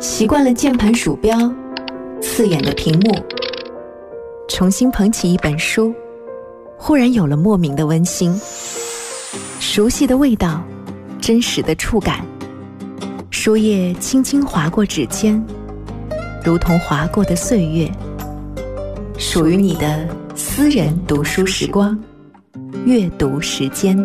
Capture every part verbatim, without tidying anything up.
习惯了键盘鼠标，刺眼的屏幕，重新捧起一本书，忽然有了莫名的温馨。熟悉的味道，真实的触感，书页轻轻划过指尖，如同划过的岁月，属于你的私人读书时光，阅读时间。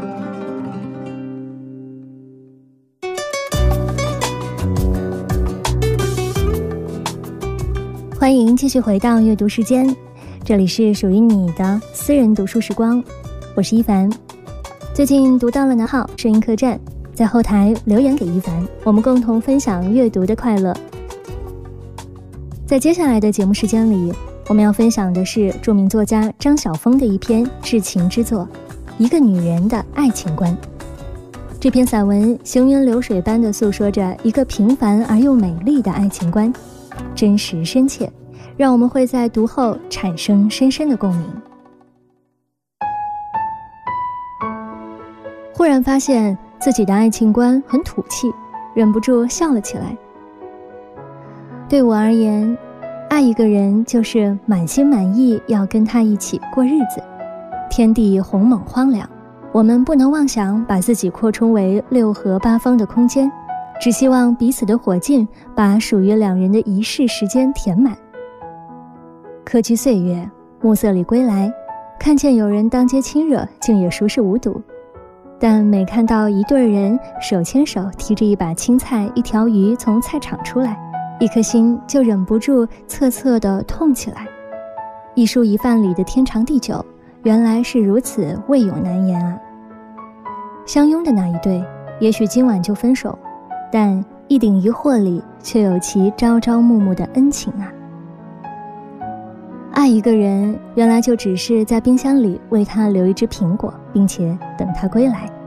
欢迎继续回到阅读时间，这里是属于你的私人读书时光，我是一凡。最近读到了哪号声音客栈，在后台留言给一凡，我们共同分享阅读的快乐。在接下来的节目时间里，我们要分享的是著名作家张晓峰的一篇至情之作《一个女人的爱情观》。这篇散文行云流水般地诉说着一个平凡而又美丽的爱情观，真实深切，让我们会在读后产生深深的共鸣。忽然发现自己的爱情观很土气，忍不住笑了起来。对我而言，爱一个人就是满心满意要跟他一起过日子。天地宏猛荒凉，我们不能妄想把自己扩充为六合八方的空间，只希望彼此的火劲把属于两人的一世时间填满。科居岁月，暮色里归来，看见有人当街亲热，竟也熟视无睹。但每看到一对人手牵手提着一把青菜一条鱼从菜场出来，一颗心就忍不住恻恻地痛起来。一蔬一饭里的天长地久，原来是如此未有难言啊。相拥的那一对也许今晚就分手，但一顶一惑里却有其朝朝暮暮的恩情啊。爱一个人原来就只是在冰箱里为他留一只苹果，并且等他归来。